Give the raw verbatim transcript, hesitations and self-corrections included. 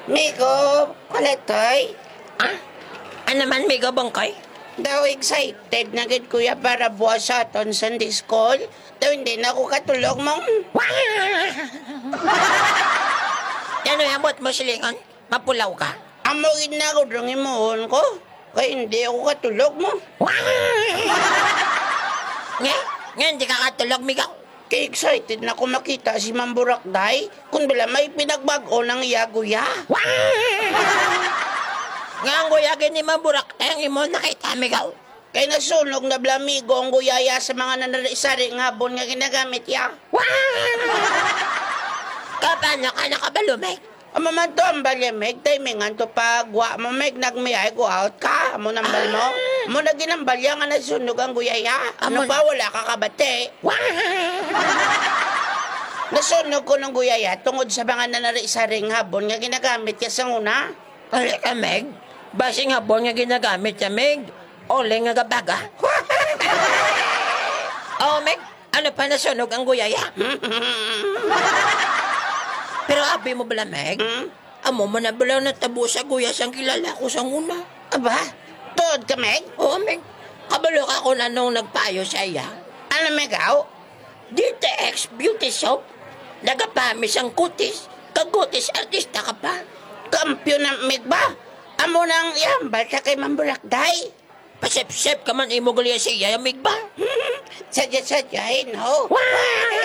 Migo, kalatoy. Ah? Ano man, Migo Bangkoy? Daw excited na gid kuya para buwas sa aton Sunday school. Daw hindi na ako katulog mong. Ano yung abot mo silingon? Mapulaw ka? Amo gid na ako drong imuhon ko. Kaya hindi ako katulog mo. Nga? Nga, hindi ka katulog, Migo? Kaya excited na ako makita si Ma'am Burakday kung bila may pinagbago ng iyaguya. Nga ang guyagin ni Maburak tayong imo nakita, Migo. Kaya nasunog na blamigo ang guyaya sa mga nanalisari nga bon nga ginagamit ya. Kapano ka nakabalumay? Amo man to ang balimig, timingan to pag wa mo meg nagmiyay go out ka, amo nambal mo. Mo na ginambalya nga nasunog ang guyaya. Ano Amo- pa wala ka kabate? Nasunog ko ng guyaya tungod sa mga nanalisari nga bon nga ginagamit ya sa una. Kali ka, Meg. Basi nga bon nga ginagamit sa Meg. Ole nga gabaga. Oh, Meg. Ano pa nasunog ang guyaya? Pero abi mo bala, Meg? Hmm? Amo mo na bala natabo sa guyas ang kilala ko sa una. Aba, tuod ka meg? Oo, Meg. Kabalo ka ko na nung nagpayo sa iya. Ano megaw? D T X Beauty Soap. Nagapamis ang kutis. Kagutis artista ka pa. Kampyo na meg ba? Amo nang yambal sa kay Ma'am Burakday. Pasep-sep ka man imo gulya siya, Meg ba? Sadya-sadyahin ho. Wow!